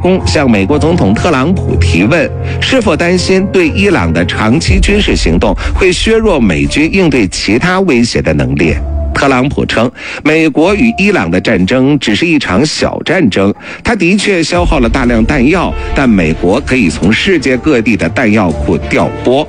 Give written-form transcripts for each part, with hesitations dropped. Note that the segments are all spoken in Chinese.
宫向美国总统特朗普提问，是否担心对伊朗的长期军事行动会削弱美军应对其他威胁的能力。特朗普称，美国与伊朗的战争只是一场小战争，他的确消耗了大量弹药，但美国可以从世界各地的弹药库调拨。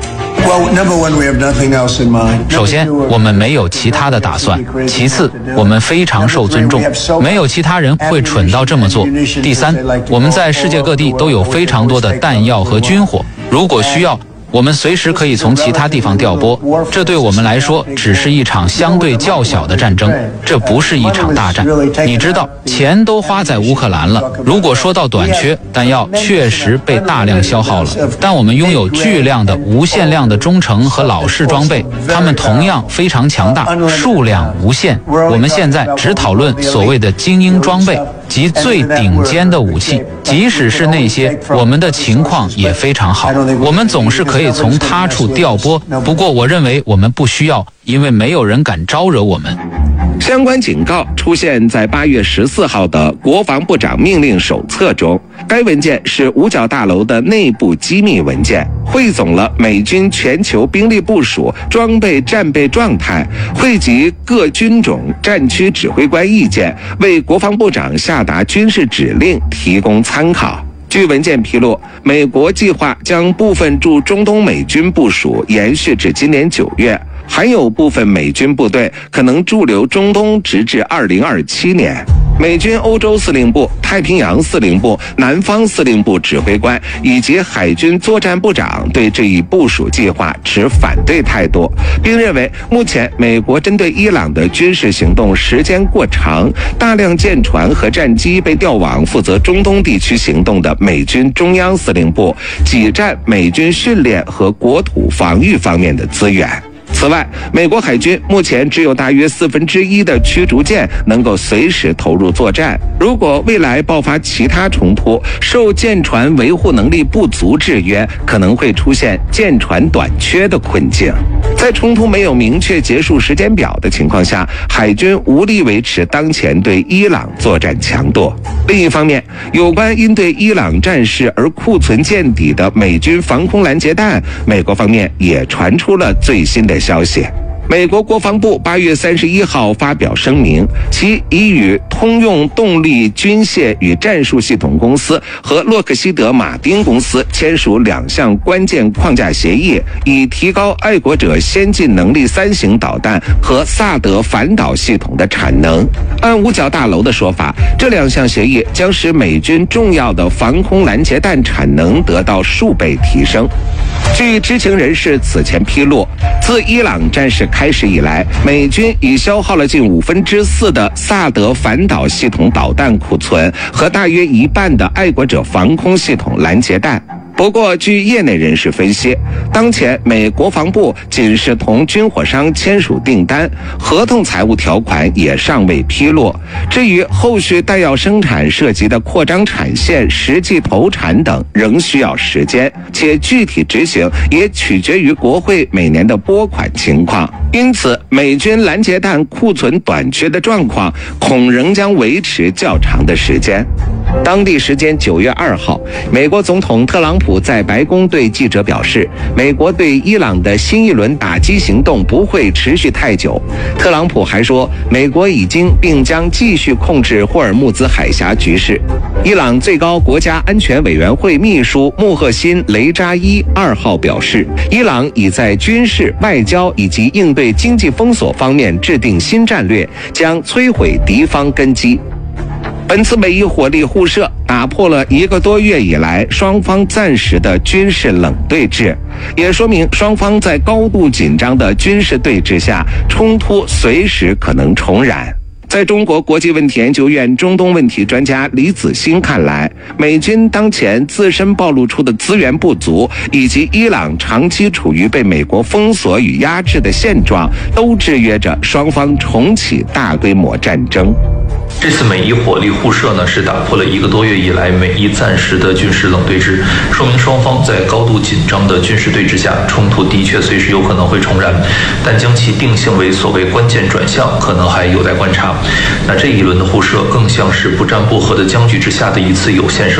首先，我们没有其他的打算；其次，我们非常受尊重，没有其他人会蠢到这么做；第三，我们在世界各地都有非常多的弹药和军火，如果需要，我们随时可以从其他地方调拨，这对我们来说只是一场相对较小的战争，这不是一场大战。你知道，钱都花在乌克兰了，如果说到短缺，弹药确实被大量消耗了，但我们拥有巨量的无限量的中程和老式装备，它们同样非常强大，数量无限。我们现在只讨论所谓的精英装备及最顶尖的武器，即使是那些，我们的情况也非常好，我们总是可以从他处调拨，不过我认为我们不需要，因为没有人敢招惹我们。 相关警告出现在8月14号的国防部长命令手册中，该文件是五角大楼的内部机密文件，汇总了美军全球兵力部署、装备战备状态，汇集各军种战区指挥官意见，为国防部长下达军事指令提供参考。据文件披露，美国计划将部分驻中东美军部署延续至今年9月，还有部分美军部队可能驻留中东直至2027年。美军欧洲司令部、太平洋司令部、南方司令部指挥官以及海军作战部长对这一部署计划持反对态度，并认为目前美国针对伊朗的军事行动时间过长，大量舰船和战机被调往负责中东地区行动的美军中央司令部，挤占美军训练和国土防御方面的资源。此外，美国海军目前只有大约1/4的驱逐舰能够随时投入作战。如果未来爆发其他冲突，受舰船维护能力不足制约，可能会出现舰船短缺的困境。在冲突没有明确结束时间表的情况下，海军无力维持当前对伊朗作战强度。另一方面，有关因对伊朗战事而库存见底的美军防空拦截弹，美国方面也传出了最新的消息。美国国防部8月31号发表声明，其已与通用动力军械与战术系统公司和洛克希德马丁公司签署2项关键框架协议，以提高爱国者先进能力3型导弹和萨德反导系统的产能。按五角大楼的说法，这2项协议将使美军重要的防空拦截弹产能得到数倍提升。据知情人士此前披露，自伊朗战事开始以来，美军已消耗了近4/5的萨德反导系统导弹库存和大约1半的爱国者防空系统拦截弹。不过，据业内人士分析，当前美国防部仅是同军火商签署订单，合同财务条款也尚未披露。至于后续弹药生产涉及的扩张产线、实际投产等，仍需要时间，且具体执行也取决于国会每年的拨款情况。因此，美军拦截弹库存短缺的状况恐仍将维持较长的时间。当地时间9月2号，美国总统特朗普在白宫对记者表示，美国对伊朗的新一轮打击行动不会持续太久。特朗普还说，美国已经并将继续控制霍尔木兹海峡局势。伊朗最高国家安全委员会秘书穆赫辛·雷扎伊2号表示，伊朗已在军事、外交以及应对经济封锁方面制定新战略，将摧毁敌方根基。本次美伊火力互射打破了1个多月以来双方暂时的军事冷对峙，也说明双方在高度紧张的军事对峙下，冲突随时可能重燃。在中国国际问题研究院中东问题专家李子欣看来，美军当前自身暴露出的资源不足，以及伊朗长期处于被美国封锁与压制的现状，都制约着双方重启大规模战争。 这次美伊火力互射呢，是打破了1个多月以来美伊暂时的军事冷对峙，说明双方在高度紧张的军事对峙下，冲突的确随时有可能会重燃，但将其定性为所谓关键转向，可能还有待观察。那这一轮的互射更像是不战不和的僵局之下的一次有限